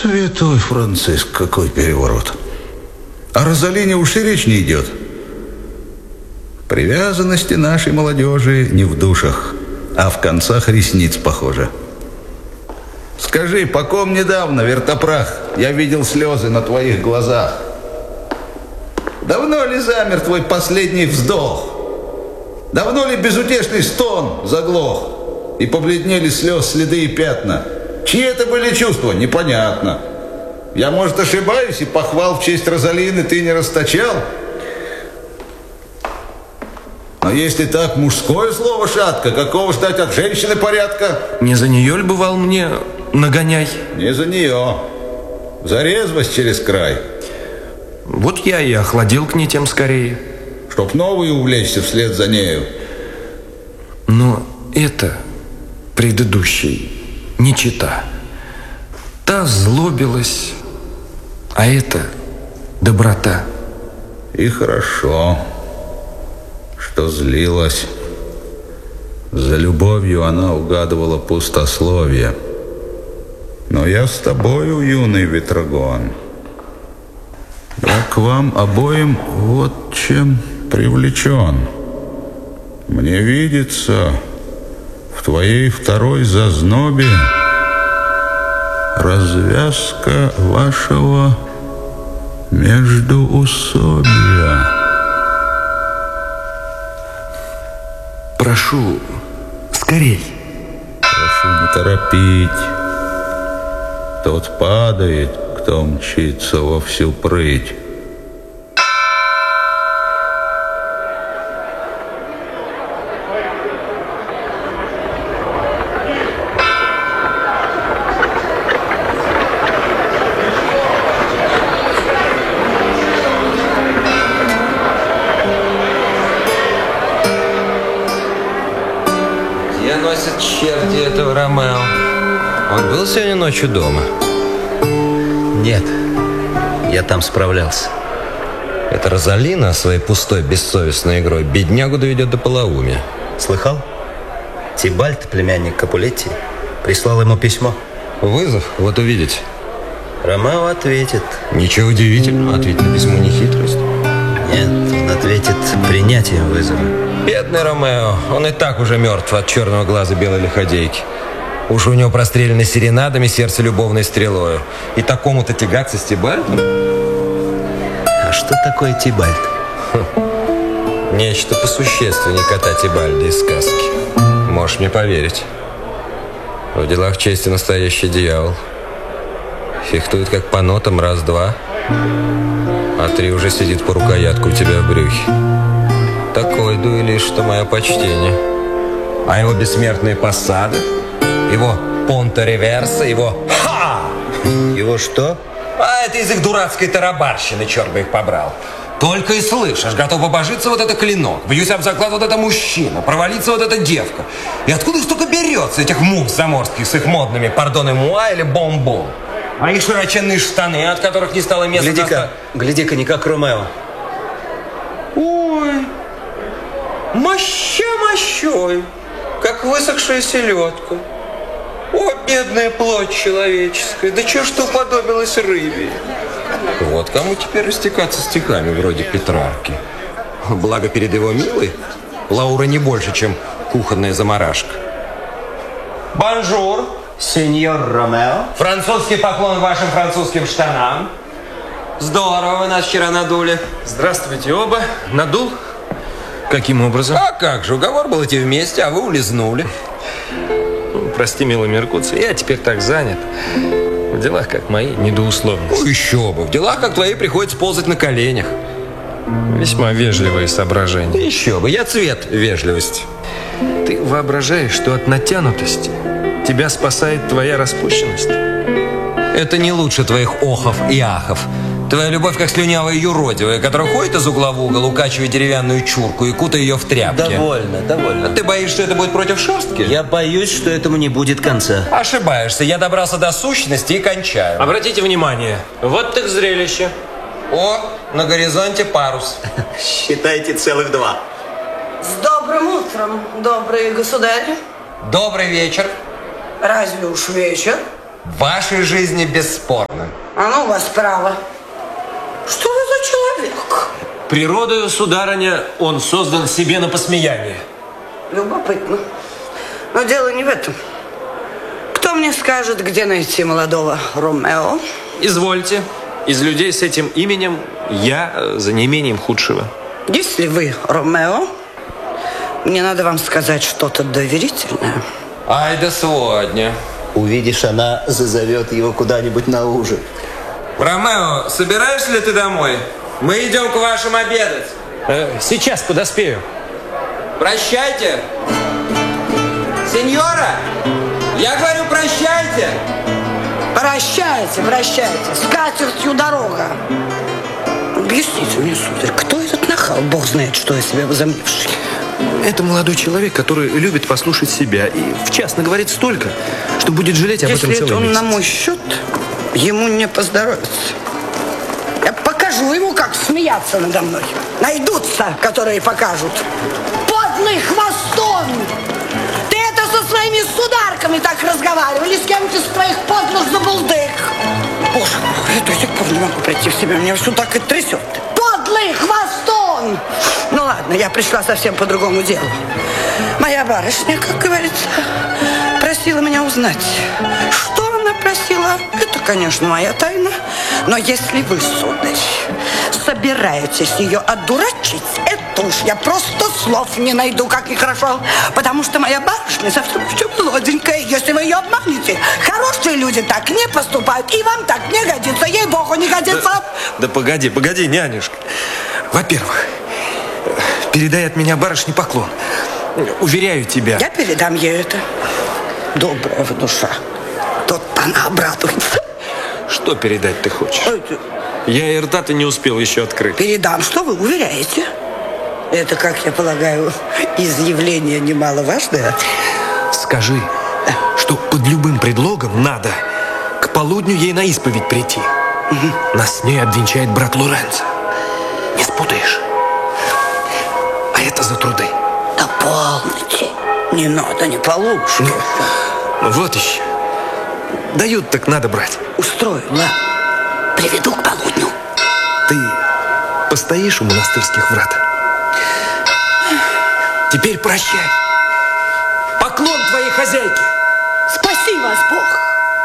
Святой Франциск, какой переворот. О Розалине уж и речь не идет. Привязанности нашей молодежи не в душах, а в концах ресниц, похоже. Скажи, по ком недавно, вертопрах, я видел слезы на твоих глазах? Давно ли замер твой последний вздох? Давно ли безутешный стон заглох? И побледнели слез следы и пятна? Чьи это были чувства? Непонятно. Я, может, ошибаюсь, и похвал в честь Розалины ты не расточал? Но если так, мужское слово шатко, какого ждать от женщины порядка? Не за нее ли бывал мне нагоняй? Не за нее. За резвость через край. Вот я и охладил к ней тем скорее. Чтоб новые увлечься вслед за нею. Но это предыдущий не чета. Та злобилась, а это доброта. И хорошо, что злилась. За любовью она угадывала пустословие. Но я с тобою, юный ветрогон. Я к вам обоим вот чем привлечен. Мне видится, в твоей второй зазнобе развязка вашего междуусобия. Прошу, скорей. Прошу не торопить. Тот падает, кто мчится во всю прыть. Где носят черти этого Ромео? Он был сегодня ночью дома? Нет, я там справлялся. Это Розалина своей пустой, бессовестной игрой беднягу доведет до полоумия. Слыхал? Тибальт, племянник Капулетти, прислал ему письмо. Вызов? Вот увидите. Ромео ответит. Ничего удивительного, ответить на письмо не хитрость. Нет, он ответит принятием вызова. Бедный Ромео, он и так уже мертв от черного глаза белой лиходейки. Уж у него простреляно серенадами, сердце любовной стрелою. И такому-то тягаться с Тибальтом? А что такое Тибальт? Нечто посущественнее кота Тибальда из сказки. Можешь мне поверить. В делах чести настоящий дьявол. Фехтует как по нотам раз-два, а три уже сидит по рукоятку у тебя в брюхе. Такой дуэлист, что мое почтение. А его бессмертные пассады, его понто-реверса, его ха! Его что? А это из их дурацкой тарабарщины, черт бы их побрал. Только и слышишь, готов побожиться вот это клинок, бьюсь об заклад вот это мужчина, провалиться вот эта девка. И откуда их столько берется, этих мух заморских с их модными пардоне-муа или бомбон? А их широченные штаны, от которых не стало места... Гляди-ка, не как Ромео. Ой, моща мощой, как высохшая селедка. О, бедная плоть человеческая, да чё ж ты уподобилась рыбе? Вот кому теперь растекаться стихами вроде Петрарки. Благо перед его милой Лаура не больше, чем кухонная заморашка. Бонжур. Сеньор Ромео. Французский поклон вашим французским штанам. Здорово вы нас вчера надули. Здравствуйте оба. Надул? Каким образом? А как же, уговор был идти вместе, а вы улизнули. Прости, милый Меркуций, я теперь так занят. В делах, как мои, не до условностей. Ну, еще бы. В делах, как твои, приходится ползать на коленях. Весьма вежливые соображения. Еще бы. Я цвет вежливости. Ты воображаешь, что от натянутости тебя спасает твоя распущенность? Это не лучше твоих охов и ахов. Твоя любовь как слюнявая юродивая, которая ходит из угла в угол, укачивая деревянную чурку и кутая ее в тряпки. Довольно, довольно. А ты боишься, что это будет против шерстки? Я боюсь, что этому не будет конца. Ошибаешься. Я добрался до сущности и кончаю. Обратите внимание, вот так зрелище. О, на горизонте парус. Считайте целых два. С добрым утром, добрый государь. Добрый вечер. Разве уж вечер? В вашей жизни бесспорно. А ну вас право. Что вы за человек? Природою, сударыня, он создан себе на посмеяние. Любопытно. Но дело не в этом. Кто мне скажет, где найти молодого Ромео? Извольте. Из людей с этим именем я за неимением худшего. Если вы Ромео, мне надо вам сказать что-то доверительное. Ай да сегодня. Увидишь, она зазовет его куда-нибудь на ужин. Ромео, собираешься ли ты домой? Мы идем к вашим обедать. Сейчас подоспею. Прощайте. Сеньора, я говорю, прощайте. Прощайте, прощайте. С катертью дорога. Объясните мне, сударь, кто этот нахал? Бог знает, что я себе возомнивший. Это молодой человек, который любит послушать себя и вчасно говорит столько, что будет жалеть об этом Если целый это он месяц. на мой счет, ему не поздоровится. Я покажу ему, как смеяться надо мной. Найдутся, которые покажут. Подлый хвостон! Ты это со своими сударками так разговаривали, с кем-то из твоих подлых забулдык. Боже мой, я до сих пор не могу прийти в себя, меня все так и трясет. Подлый хвостон! Ну ладно, я пришла совсем по другому делу. Моя барышня, как говорится, просила меня узнать. Что она просила? Это, конечно, моя тайна. Но если вы, сударь, собираетесь ее одурачить, это уж я просто слов не найду, как нехорошо. Потому что моя барышня совсем еще молоденькая. Если вы ее обманете, хорошие люди так не поступают. И вам так не годится. Ей-богу, не годится. Да погоди, нянюшка. Во-первых, передай от меня барышне поклон. Уверяю тебя. Я передам ей это. Добрая вы душа. Тут-то она обрадуется. Что передать ты хочешь? Это... Я и рта-то не успел еще открыть. Передам, что вы уверяете. Это, как я полагаю, изъявление немаловажное. Скажи, что под любым предлогом надо к полудню ей на исповедь прийти. Нас с ней обвенчает брат Лоренцо. Не спутаешь? А это за труды. Да полноте. Не надо, не получше. Ну, вот еще. Дают, так надо брать. Устрою, ладно. Приведу к полудню. Ты постоишь у монастырских врат? Теперь прощай. Поклон твоей хозяйке. Спаси вас, Бог.